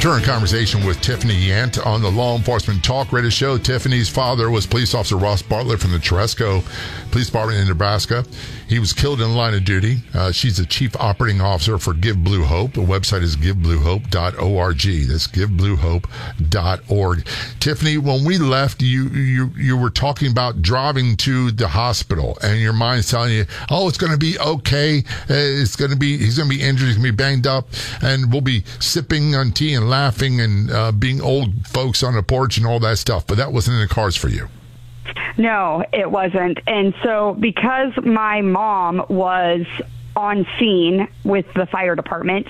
Return conversation with Tiffany Yant on the Law Enforcement Talk Radio Show. Tiffany's father was police officer Ross Bartlett from the Teresco Police Department in Nebraska. He was killed in the line of duty. She's the chief operating officer for Give Blue Hope. The website is givebluehope.org. That's givebluehope.org. Tiffany, when we left, you were talking about driving to the hospital, and your mind's telling you, oh, it's going to be okay. He's going to be injured. He's going to be banged up, and we'll be sipping on tea and laughing and being old folks on the porch and all that stuff. But that wasn't in the cards for you. No, it wasn't. And so because my mom was on scene with the fire department,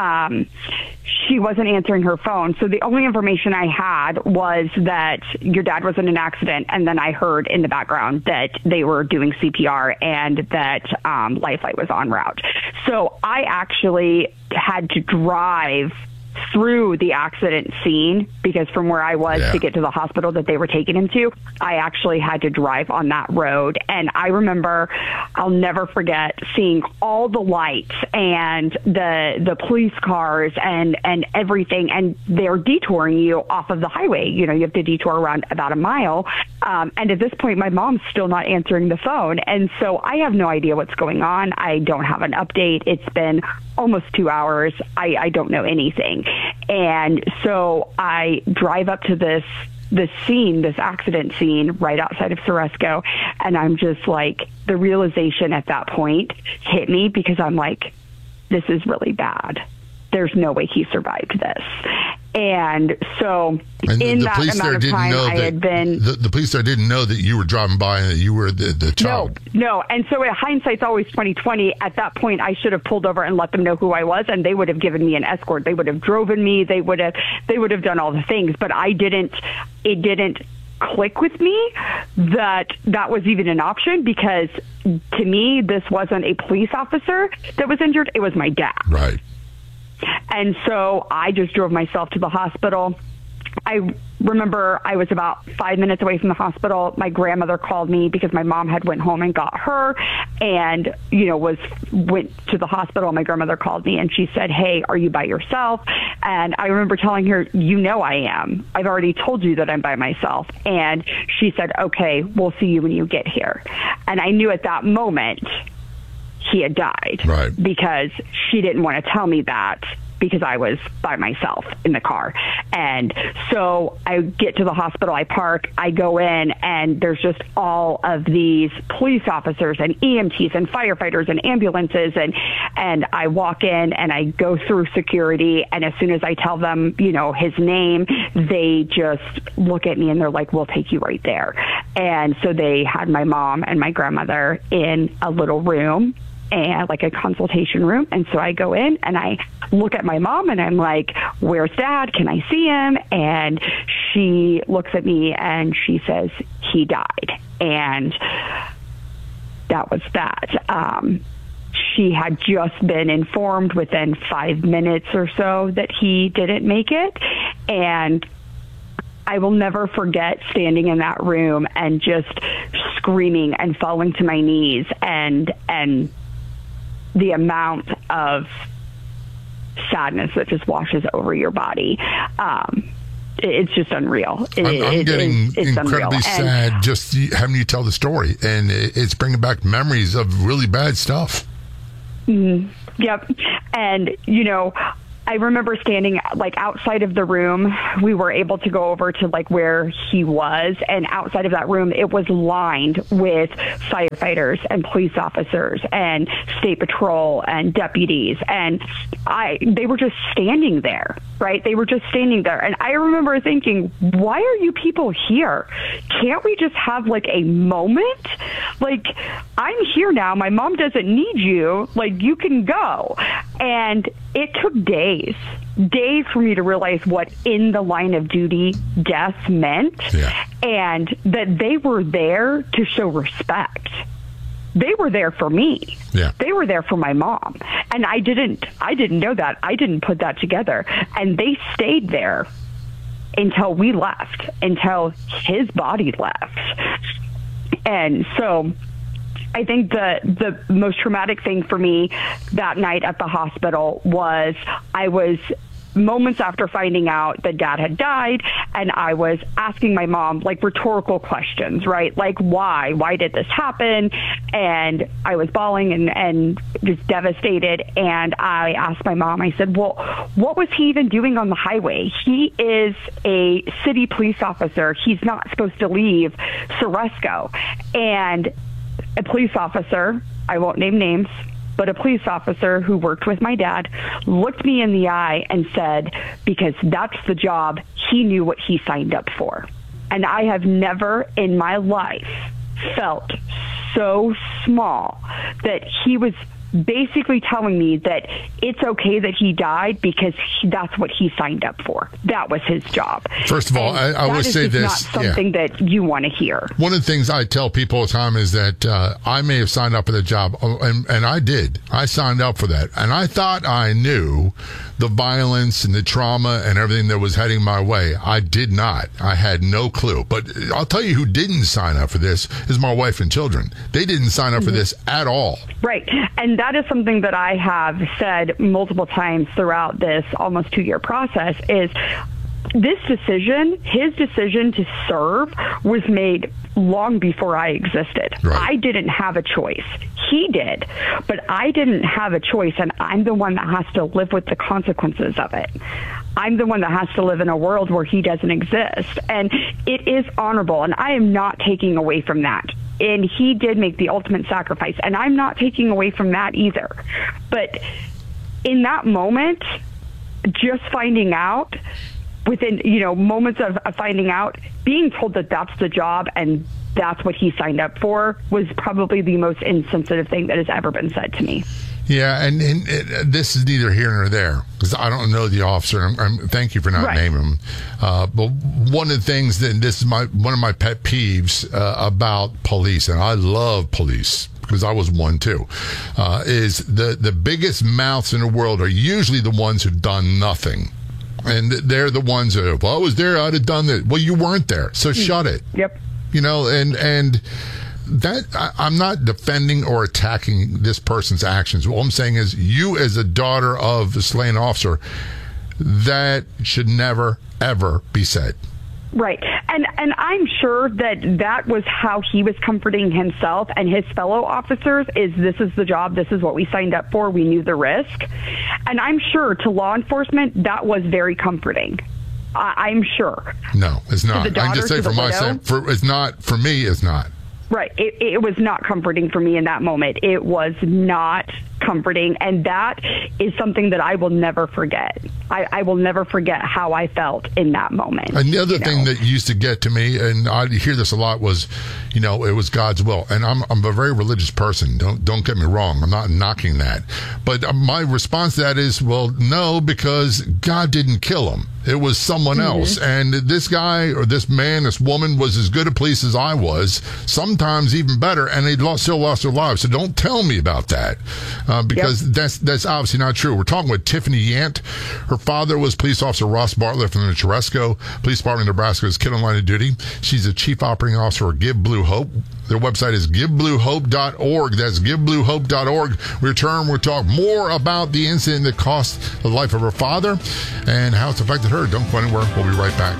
she wasn't answering her phone. So the only information I had was that your dad was in an accident. And then I heard in the background that they were doing CPR and that Lifeline was en route. So I actually had to drive through the accident scene, because from where I was to get to the hospital that they were taking him to, I actually had to drive on that road. And I remember, I'll never forget seeing all the lights and the police cars and everything, and they're detouring you off of the highway. You know, you have to detour around about a mile. And at this point, my mom's still not answering the phone. And so I have no idea what's going on. I don't have an update. It's been almost 2 hours. I don't know anything. And so I drive up to this accident scene right outside of Teresco. And I'm just like, the realization at that point hit me, because I'm like, this is really bad. There's no way he survived this. And so in that amount of time, I had been... The police there didn't know that you were driving by and that you were the child. No. And so hindsight's always 20/20. At that point, I should have pulled over and let them know who I was, and they would have given me an escort. They would have driven me. They would have done all the things. But it didn't click with me that was even an option, because to me, this wasn't a police officer that was injured. It was my dad. Right. And so I just drove myself to the hospital. I remember I was about 5 minutes away from the hospital. My grandmother called me because my mom had went home and got her, and went to the hospital. My grandmother called me and she said, "Hey, are you by yourself?" And I remember telling her, I am. I've already told you that I'm by myself. And she said, "Okay, we'll see you when you get here." And I knew at that moment he had died, right? Because she didn't want to tell me that, because I was by myself in the car. And so I get to the hospital, I park, I go in, and there's just all of these police officers and EMTs and firefighters and ambulances. And I walk in and I go through security. And as soon as I tell them, his name, they just look at me and they're like, "We'll take you right there." And so they had my mom and my grandmother in a little room, and like a consultation room. And so I go in and I look at my mom and I'm like, "Where's Dad? Can I see him?" And she looks at me and she says, "He died." And that was that. She had just been informed within 5 minutes or so that he didn't make it. And I will never forget standing in that room and just screaming and falling to my knees, and the amount of sadness that just washes over your body. It's just unreal. I'm getting incredibly sad just having you tell the story, and it's bringing back memories of really bad stuff. Yep. And, I remember standing like outside of the room. We were able to go over to like where he was, and outside of that room, it was lined with firefighters and police officers and state patrol and deputies. And they were just standing there, right? They were just standing there. And I remember thinking, why are you people here? Can't we just have like a moment? Like, I'm here now. My mom doesn't need you. Like, you can go. And it took days for me to realize what in the line of duty death meant, and that they were there to show respect. They were there for me. Yeah. They were there for my mom. And I didn't know that. I didn't put that together. And they stayed there until we left, until his body left. And so I think the most traumatic thing for me that night at the hospital was I was moments after finding out that Dad had died, and I was asking my mom like rhetorical questions, right? Like, why did this happen? And I was bawling and just devastated. And I asked my mom, I said, well, what was he even doing on the highway? He is a city police officer. He's not supposed to leave Ceresco. And a police officer, I won't name names, but a police officer who worked with my dad looked me in the eye and said, because that's the job, he knew what he signed up for. And I have never in my life felt so small that he was basically telling me that it's okay that he died because that's what he signed up for. That was his job. First of all, I would say this. Not something that you want to hear. One of the things I tell people all the time is that I may have signed up for the job, and I did. I signed up for that. And I thought I knew the violence and the trauma and everything that was heading my way. I did not. I had no clue. But I'll tell you who didn't sign up for this is my wife and children. They didn't sign up for this at all. Right. And that is something that I have said multiple times throughout this almost 2-year process is this decision, his decision to serve, was made long before I existed. Right. I didn't have a choice. He did, but I didn't have a choice, and I'm the one that has to live with the consequences of it. I'm the one that has to live in a world where he doesn't exist, and it is honorable, and I am not taking away from that. And he did make the ultimate sacrifice, and I'm not taking away from that either. But in that moment, just finding out, within moments of finding out, being told that that's the job and that's what he signed up for was probably the most insensitive thing that has ever been said to me. Yeah, and this is neither here nor there because I don't know the officer. Thank you for not naming him. But one of the things that this is one of my pet peeves about police, and I love police because I was one too, is the biggest mouths in the world are usually the ones who've done nothing. And they're the ones that, if I was there, I'd have done that. Well, you weren't there, so shut it. Yep. And that I'm not defending or attacking this person's actions. What I'm saying is you as a daughter of a slain officer, that should never, ever be said. Right. And I'm sure that was how he was comforting himself and his fellow officers is this is the job. This is what we signed up for. We knew the risk. And I'm sure to law enforcement, that was very comforting. I'm sure. No, it's not. I can just say for myself, it's not. For me, it's not. Right. It was not comforting for me in that moment. It was not comforting. And that is something that I will never forget. I will never forget how I felt in that moment. And the other thing that used to get to me, and I hear this a lot, was, it was God's will. And I'm a very religious person. Don't get me wrong. I'm not knocking that. But my response to that is, well, no, because God didn't kill him. It was someone else. And this guy or this man, this woman was as good a police as I was, sometimes even better, and they still lost their lives. So don't tell me about that because that's obviously not true. We're talking with Tiffany Yant. Her father was police officer Ross Bartlett from the Ceresco Police Department of Nebraska's Kid on Line of Duty. She's the chief operating officer of Give Blue Hope. Their website is givebluehope.org. That's givebluehope.org. We return, we'll talk more about the incident that cost the life of her father and how it's affected her. Don't go anywhere. We'll be right back.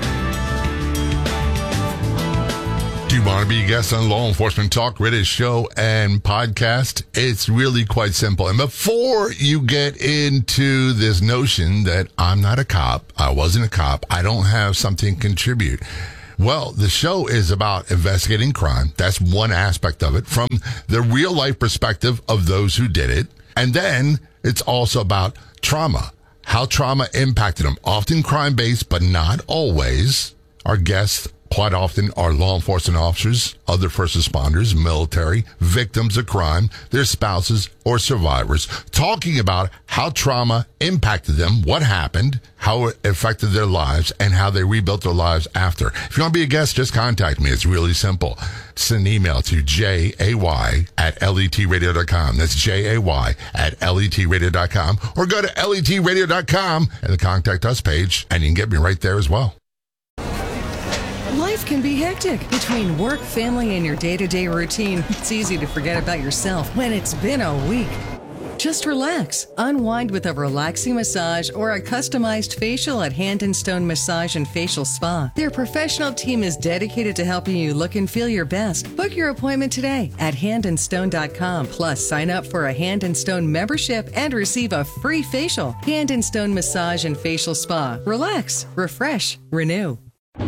Do you want to be a guest on Law Enforcement Talk Radio show and podcast? It's really quite simple. And before you get into this notion that I'm not a cop, I wasn't a cop, I don't have something to contribute. Well, the show is about investigating crime. That's one aspect of it from the real life perspective of those who did it. And then it's also about trauma, how trauma impacted them, often crime-based, but not always. Our guests quite often are law enforcement officers, other first responders, military, victims of crime, their spouses, or survivors, talking about how trauma impacted them, what happened, how it affected their lives, and how they rebuilt their lives after. If you want to be a guest, just contact me. It's really simple. Send an email to jay@letradio.com. That's jay@letradio.com. Or go to letradio.com and the Contact Us page, and you can get me right there as well. Life can be hectic. Between work, family, and your day-to-day routine, it's easy to forget about yourself when it's been a week. Just relax. Unwind with a relaxing massage or a customized facial at Hand & Stone Massage and Facial Spa. Their professional team is dedicated to helping you look and feel your best. Book your appointment today at handandstone.com. Plus, sign up for a Hand & Stone membership and receive a free facial. Hand & Stone Massage and Facial Spa. Relax, refresh, renew.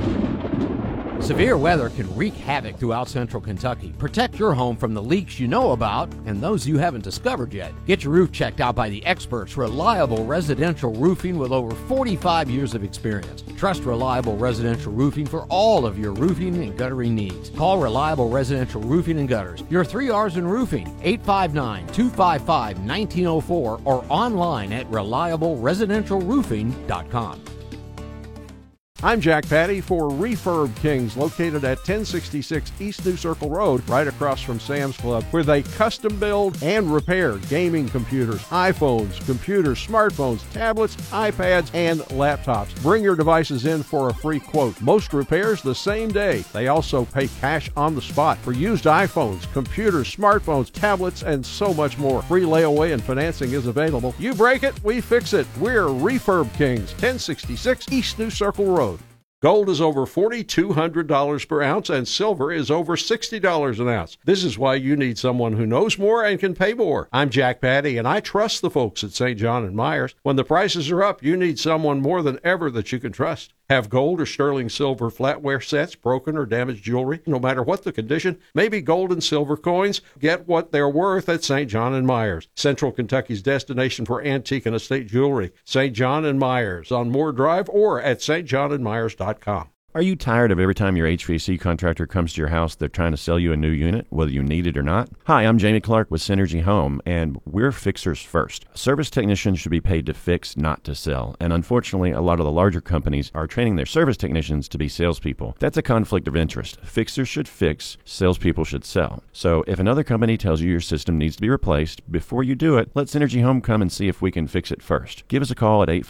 Severe weather can wreak havoc throughout central Kentucky. Protect your home from the leaks you know about and those you haven't discovered yet. Get your roof checked out by the experts, Reliable Residential Roofing, with over 45 years of experience. Trust Reliable Residential Roofing for all of your roofing and guttering needs. Call Reliable Residential Roofing and Gutters. Your 3 R's in roofing, 859-255-1904 or online at reliableresidentialroofing.com. I'm Jack Patty for Refurb Kings, located at 1066 East New Circle Road, right across from Sam's Club, where they custom build and repair gaming computers, iPhones, computers, smartphones, tablets, iPads, and laptops. Bring your devices in for a free quote. Most repairs the same day. They also pay cash on the spot for used iPhones, computers, smartphones, tablets, and so much more. Free layaway and financing is available. You break it, we fix it. We're Refurb Kings, 1066 East New Circle Road. Gold is over $4,200 per ounce, and silver is over $60 an ounce. This is why you need someone who knows more and can pay more. I'm Jack Patty, and I trust the folks at St. John & Myers. When the prices are up, you need someone more than ever that you can trust. Have gold or sterling silver flatware sets, broken or damaged jewelry, no matter what the condition, maybe gold and silver coins, get what they're worth at St. John & Myers, Central Kentucky's destination for antique and estate jewelry. St. John & Myers on Moore Drive or at stjohnandmyers.com. Are you tired of every time your HVAC contractor comes to your house, they're trying to sell you a new unit, whether you need it or not? Hi, I'm Jamie Clark with Synergy Home, and we're fixers first. Service technicians should be paid to fix, not to sell. And unfortunately, a lot of the larger companies are training their service technicians to be salespeople. That's a conflict of interest. Fixers should fix, salespeople should sell. So if another company tells you your system needs to be replaced, before you do it, let Synergy Home come and see if we can fix it first. Give us a call at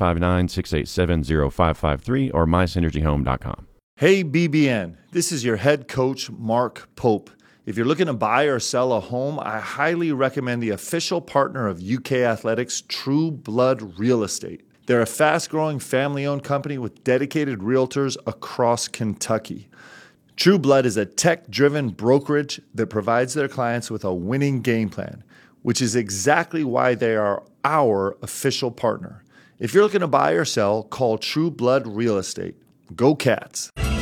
859-687-0553 or mysynergyhome.com. Hey BBN, this is your head coach, Mark Pope. If you're looking to buy or sell a home, I highly recommend the official partner of UK Athletics, True Blood Real Estate. They're a fast-growing family-owned company with dedicated realtors across Kentucky. True Blood is a tech-driven brokerage that provides their clients with a winning game plan, which is exactly why they are our official partner. If you're looking to buy or sell, call True Blood Real Estate. Go Cats!